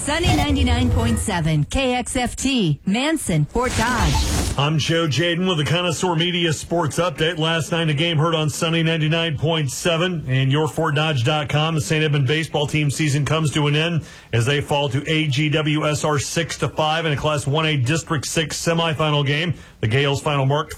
Sunny 99.7 KXFT, Manson, Fort Dodge. I'm Joe Jaden with the Connoisseur Media Sports Update. Last night, a game heard on Sunny 99.7 and YourFortDodge.com. The St. Edmund baseball team season comes to an end as they fall to AGWSR 6-5 in a Class 1A District 6 semifinal game. The Gales' final mark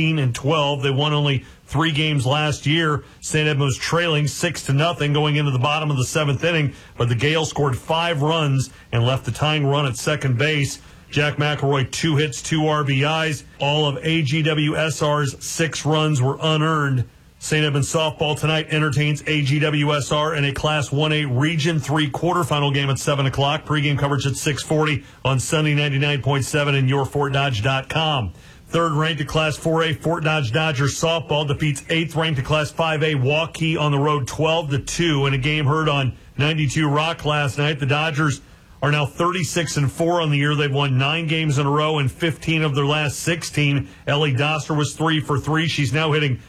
13-12. They won only 3 games last year. St. Edmund was trailing 6-0 going into the bottom of the 7th inning, but the Gales scored 5 runs and left the tying run at second base. Jack McElroy, 2 hits, 2 RBIs. All of AGWSR's 6 runs were unearned. St. Edmund softball tonight entertains AGWSR in a Class 1A Region 3 quarterfinal game at 7 o'clock. Pregame coverage at 6:40 on Sunny 99.7 and YourFortDodge.com. Third-ranked at Class 4A, Fort Dodge Dodgers softball defeats 8th-ranked at Class 5A Waukee on the road 12-2 in a game heard on 92 Rock last night. The Dodgers are now 36-4 on the year. They've won 9 games in a row and 15 of their last 16. Ellie Doster was 3 for 3. She's now hitting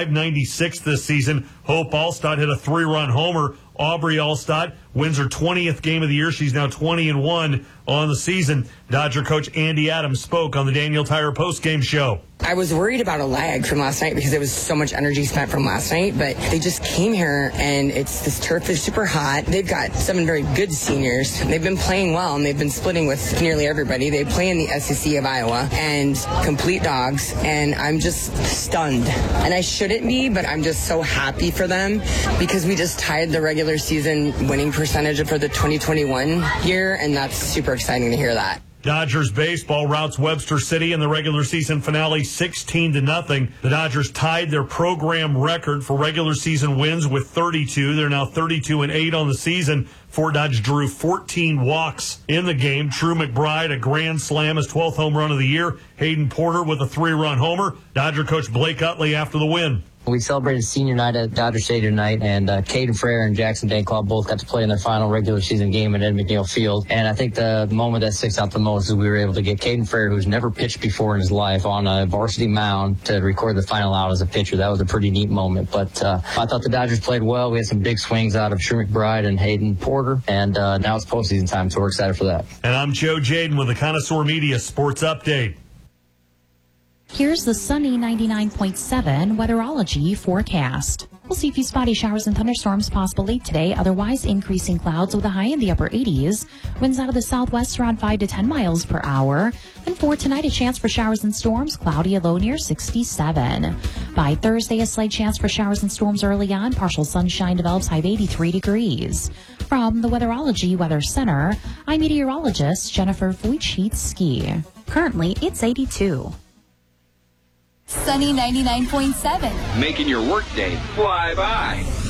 .596 this season. Hope Allstott hit a 3-run homer. Aubrey Allstott wins her 20th game of the year. She's now 20-1 on the season. Dodger coach Andy Adams spoke on the Daniel Tire postgame show. I was worried about a lag from last night because there was so much energy spent from last night, but they just came here and this turf is super hot. They've got 7 very good seniors. They've been playing well and they've been splitting with nearly everybody. They play in the SEC of Iowa and complete dogs, and I'm just stunned. And I shouldn't be, but I'm just so happy for them because we just tied the regular season winning percentage for the 2021 year, and that's super exciting to hear that. Dodgers baseball routs Webster City in the regular season finale 16-0. The Dodgers tied their program record for regular season wins with 32. They're now 32-8 on the season. Fort Dodge drew 14 walks in the game. Drew McBride, a grand slam, his 12th home run of the year. Hayden Porter with a 3-run homer. Dodger coach Blake Utley after the win. We celebrated senior night at Dodger Stadium tonight, and Caden Frere and Jackson Danclaw both got to play in their final regular season game at Ed McNeil Field. And I think the moment that sticks out the most is we were able to get Caden Frere, who's never pitched before in his life, on a varsity mound to record the final out as a pitcher. That was a pretty neat moment. But I thought the Dodgers played well. We had some big swings out of Drew McBride and Hayden Porter, and now it's postseason time, so we're excited for that. And I'm Joe Jaden with the Connoisseur Media Sports Update. Here's the Sunny 99.7 weatherology forecast. We'll see a few spotty showers and thunderstorms possible late today, otherwise increasing clouds with a high in the upper 80s. Winds out of the southwest around 5 to 10 miles per hour. And for tonight, a chance for showers and storms, cloudy, a low near 67. By Thursday, a slight chance for showers and storms early on. Partial sunshine develops, high of 83 degrees. From the Weatherology Weather Center, I'm meteorologist Jennifer Wojcicki. Currently, it's 82. Sunny 99.7. Making your workday fly by.